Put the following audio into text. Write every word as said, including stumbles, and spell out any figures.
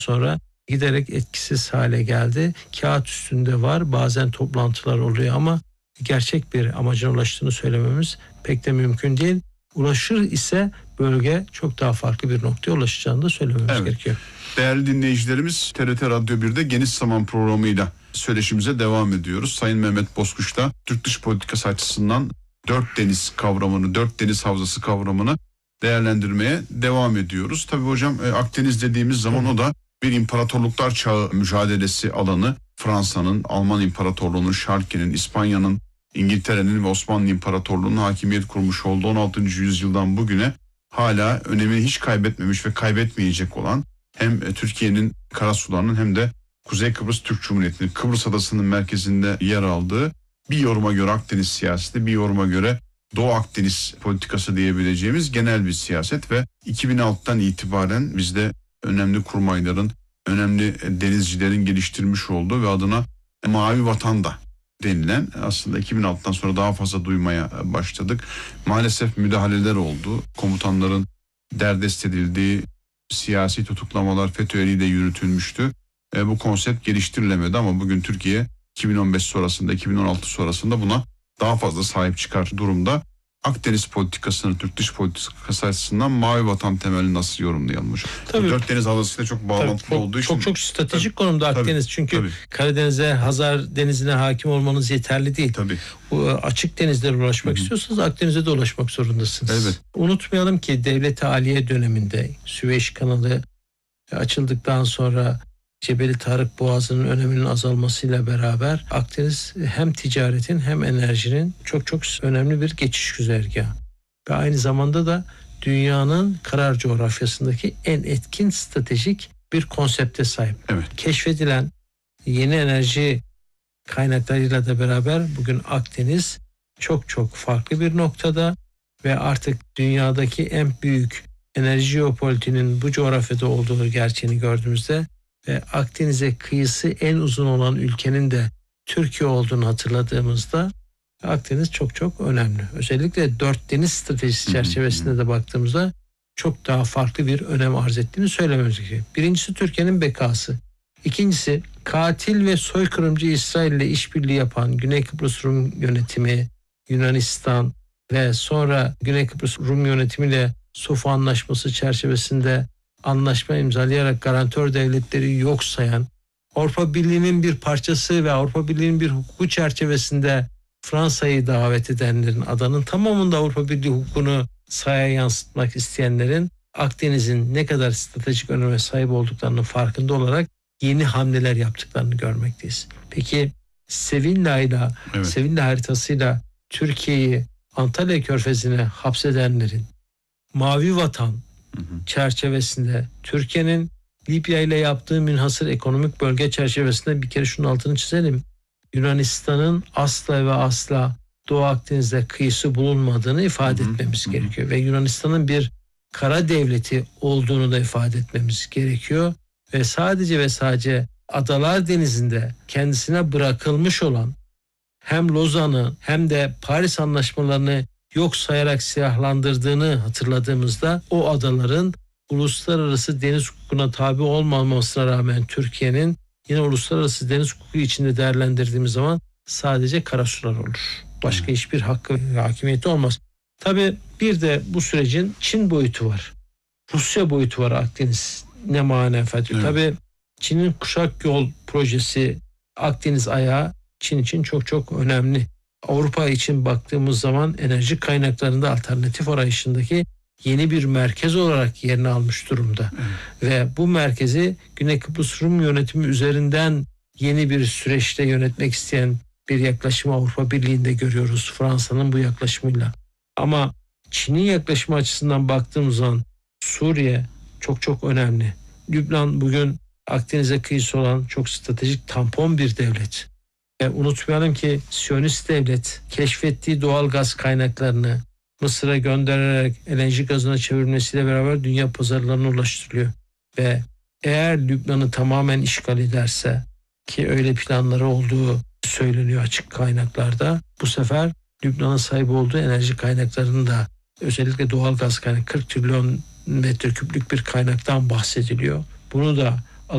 sonra giderek etkisiz hale geldi. Kağıt üstünde var, bazen toplantılar oluyor ama gerçek bir amacına ulaştığını söylememiz pek de mümkün değil. Ulaşır ise bölge çok daha farklı bir noktaya ulaşacağını da söylememiz evet. gerekiyor. Değerli dinleyicilerimiz, T R T Radyo bir'de Geniş Zaman programıyla söyleşimize devam ediyoruz. Sayın Mehmet Bozkuş'ta Türk dış politikası açısından dört deniz kavramını, dört deniz havzası kavramını değerlendirmeye devam ediyoruz. Tabii hocam Akdeniz dediğimiz zaman o da bir imparatorluklar çağı mücadelesi alanı. Fransa'nın, Alman İmparatorluğu'nun, Şarki'nin, İspanya'nın, İngiltere'nin ve Osmanlı İmparatorluğu'nun hakimiyet kurmuş olduğu on altıncı yüzyıldan bugüne hala önemini hiç kaybetmemiş ve kaybetmeyecek olan hem Türkiye'nin karasularının hem de Kuzey Kıbrıs Türk Cumhuriyeti'nin Kıbrıs Adası'nın merkezinde yer aldığı, bir yoruma göre Akdeniz siyaseti, bir yoruma göre Doğu Akdeniz politikası diyebileceğimiz genel bir siyaset ve iki bin altıdan itibaren bizde önemli kurmayların, önemli denizcilerin geliştirmiş olduğu ve adına Mavi Vatan da denilen, aslında iki bin altıdan sonra daha fazla duymaya başladık. Maalesef müdahaleler oldu. Komutanların derdest edildiği, siyasi tutuklamalar FETÖ eliyle yürütülmüştü. E, bu konsept geliştirilemedi ama bugün Türkiye iki bin on beş sonrasında, iki bin on altı sonrasında buna daha fazla sahip çıkar durumda. Akdeniz politikasını, Türk dış politikası açısından Mavi Vatan temelini nasıl yorumlayalım hocam? Tabii. Dört deniz havzasıyla çok bağlantılı tabii, çok, olduğu için. Çok çok stratejik tabii, konumda Akdeniz. tabii, Çünkü tabii. Karadeniz'e, Hazar Denizi'ne hakim olmanız yeterli değil. Tabii. Bu açık denizlere ulaşmak Hı-hı. istiyorsanız Akdeniz'e de ulaşmak zorundasınız. Evet. Unutmayalım ki Devlet-i Aliye döneminde Süveyş kanalı açıldıktan sonra Cebeli Tarık Boğazı'nın öneminin azalmasıyla beraber Akdeniz hem ticaretin hem enerjinin çok çok önemli bir geçiş güzergahı. Ve aynı zamanda da dünyanın karar coğrafyasındaki en etkin stratejik bir konsepte sahip. Evet. Keşfedilen yeni enerji kaynaklarıyla da beraber bugün Akdeniz çok çok farklı bir noktada ve artık dünyadaki en büyük enerji jeopolitiğinin bu coğrafyada olduğu gerçeğini gördüğümüzde ve Akdeniz'e kıyısı en uzun olan ülkenin de Türkiye olduğunu hatırladığımızda Akdeniz çok çok önemli. Özellikle dört deniz stratejisi çerçevesinde de baktığımızda çok daha farklı bir önem arz ettiğini söylememiz gerekiyor. Birincisi Türkiye'nin bekası. İkincisi katil ve soykırımcı İsrail ile işbirliği yapan Güney Kıbrıs Rum yönetimi, Yunanistan ve sonra Güney Kıbrıs Rum yönetimiyle Sofu Anlaşması çerçevesinde anlaşma imzalayarak garantör devletleri yok sayan, Avrupa Birliği'nin bir parçası ve Avrupa Birliği'nin bir hukuku çerçevesinde Fransa'yı davet edenlerin, adanın tamamında Avrupa Birliği hukukunu sahaya yansıtmak isteyenlerin Akdeniz'in ne kadar stratejik öneme sahip olduklarının farkında olarak yeni hamleler yaptıklarını görmekteyiz. Peki Sevilla ile, evet. Sevilla haritasıyla Türkiye'yi Antalya Körfezi'ne hapsedenlerin Mavi Vatan hı hı. çerçevesinde Türkiye'nin Libya ile yaptığı münhasır ekonomik bölge çerçevesinde bir kere şunun altını çizelim. Yunanistan'ın asla ve asla Doğu Akdeniz'de kıyısı bulunmadığını ifade hı hı. etmemiz hı hı. gerekiyor. Ve Yunanistan'ın bir kara devleti olduğunu da ifade etmemiz gerekiyor. Ve sadece ve sadece Adalar Denizi'nde kendisine bırakılmış olan hem Lozan'ı hem de Paris anlaşmalarını yok sayarak silahlandırdığını hatırladığımızda o adaların uluslararası deniz hukukuna tabi olmamasına rağmen Türkiye'nin yine uluslararası deniz hukuku içinde değerlendirdiğimiz zaman sadece karasular olur. Başka hmm. hiçbir hakkı ve hakimiyeti olmaz. Tabii bir de bu sürecin Çin boyutu var. Rusya boyutu var Akdeniz ne mana ifade ediyor. Evet. Tabii Çin'in kuşak yol projesi Akdeniz ayağı Çin için çok çok önemli. Avrupa için baktığımız zaman enerji kaynaklarında alternatif arayışındaki yeni bir merkez olarak yerini almış durumda. Evet. Ve bu merkezi Güney Kıbrıs Rum yönetimi üzerinden yeni bir süreçte yönetmek isteyen bir yaklaşımı Avrupa Birliği'nde görüyoruz Fransa'nın bu yaklaşımıyla. Ama Çin'in yaklaşımı açısından baktığımız zaman Suriye çok çok önemli. Lübnan bugün Akdeniz'e kıyısı olan çok stratejik tampon bir devlet. Ve unutmayalım ki Siyonist devlet keşfettiği doğal gaz kaynaklarını Mısır'a göndererek L N G gazına çevirmesiyle beraber dünya pazarlarına ulaştırılıyor. Ve eğer Lübnan'ı tamamen işgal ederse ki öyle planları olduğu söyleniyor açık kaynaklarda, bu sefer Lübnan'ın sahip olduğu enerji kaynaklarını da özellikle doğal gaz kaynağı kırk trilyon metreküplük bir kaynaktan bahsediliyor. Bunu da